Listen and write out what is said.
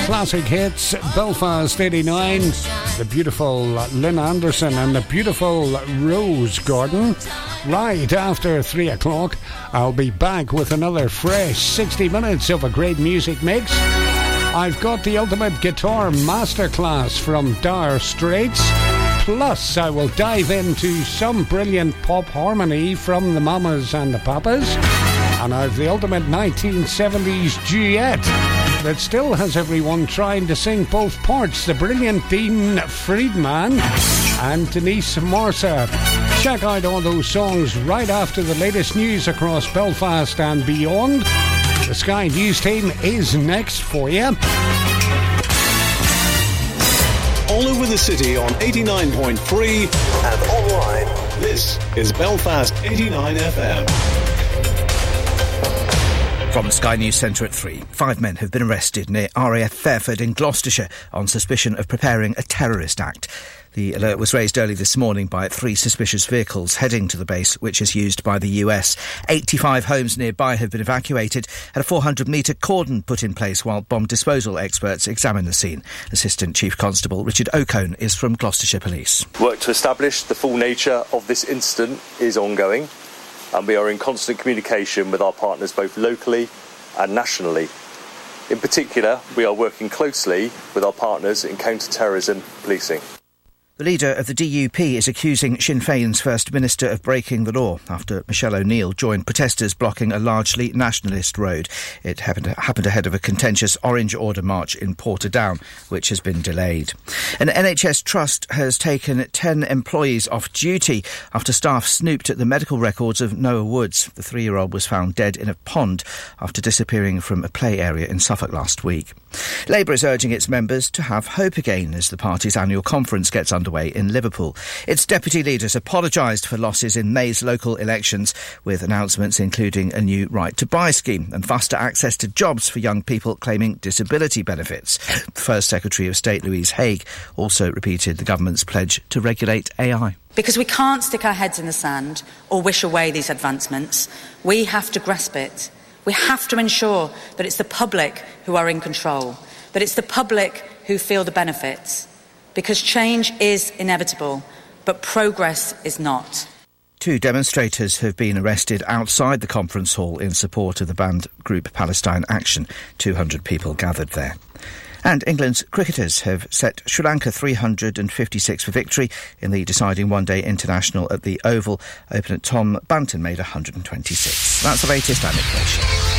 classic hits, Belfast 89, the beautiful Lynn Anderson and the beautiful Rose Gordon. Right after 3 o'clock, I'll be back with another fresh 60 minutes of a great music mix. I've got the ultimate guitar masterclass from Dire Straits. Plus, I will dive into some brilliant pop harmony from the Mamas and the Papas. And I've the ultimate 1970s duet that still has everyone trying to sing both parts. The brilliant Dean Friedman and Denise Marsa. Check out all those songs right after the latest news across Belfast and beyond. The Sky News team is next for you. All over the city on 89.3 and online. This is Belfast 89 FM. From the Sky News Centre at 3, 5 men have been arrested near RAF Fairford in Gloucestershire on suspicion of preparing a terrorist act. The alert was raised early this morning by 3 suspicious vehicles heading to the base, which is used by the US. 85 homes nearby have been evacuated and a 400-metre cordon put in place while bomb disposal experts examine the scene. Assistant Chief Constable Richard O'Cone is from Gloucestershire Police. Work to establish the full nature of this incident is ongoing, and we are in constant communication with our partners both locally and nationally. In particular, we are working closely with our partners in counter-terrorism policing. The leader of the DUP is accusing Sinn Féin's First Minister of breaking the law after Michelle O'Neill joined protesters blocking a largely nationalist road. It happened ahead of a contentious Orange Order march in Portadown, which has been delayed. An NHS trust has taken 10 employees off duty after staff snooped at the medical records of Noah Woods. The 3-year-old was found dead in a pond after disappearing from a play area in Suffolk last week. Labour is urging its members to have hope again as the party's annual conference gets underway in Liverpool. Its deputy leaders apologised for losses in May's local elections, with announcements including a new right-to-buy scheme and faster access to jobs for young people claiming disability benefits. The First Secretary of State, Louise Haigh, also repeated the government's pledge to regulate AI. Because we can't stick our heads in the sand or wish away these advancements. We have to grasp it. We have to ensure that it's the public who are in control, that it's the public who feel the benefits. Because change is inevitable, but progress is not. 2 demonstrators have been arrested outside the conference hall in support of the banned group Palestine Action. 200 people gathered there. And England's cricketers have set Sri Lanka 356 for victory in the deciding one-day international at the Oval. Opener Tom Banton made 126. That's the latest and information.